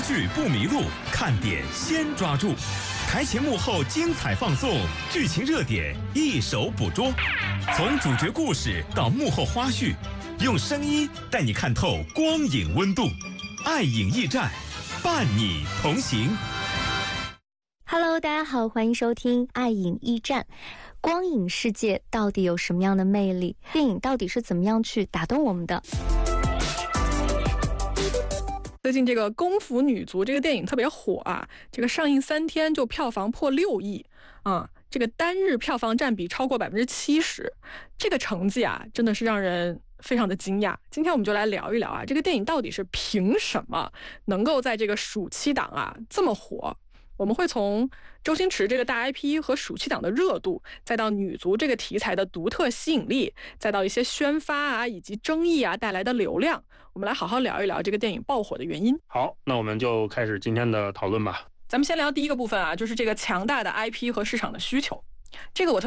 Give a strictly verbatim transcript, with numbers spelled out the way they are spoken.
剧不迷路，看点先抓住。台前幕后精彩放送，剧情热点一手捕捉。从主角故事到幕后花絮，用声音带你看透光影温度。爱影驿站，伴你同行。 Hello， 大家好，欢迎收听爱影驿站。光影世界到底有什么样的魅力？电影到底是怎么样去打动我们的？ 最近这个《功夫女足》这个电影特别火啊，这个上映三天就票房破六亿啊，这个单日票房占比超过百分之七十，这个成绩啊，真的是让人非常的惊讶。今天我们就来聊一聊啊，这个电影到底是凭什么能够在这个暑期档啊这么火？我们会从周星驰这个大 I P 和暑期档的热度，再到女足这个题材的独特吸引力，再到一些宣发啊以及争议啊带来的流量，我们来好好聊一聊这个电影爆火的原因。 好，那我们就开始今天的讨论吧。 咱们先聊第一个部分啊，就是这个强大的 I P 和市场的需求。这个我特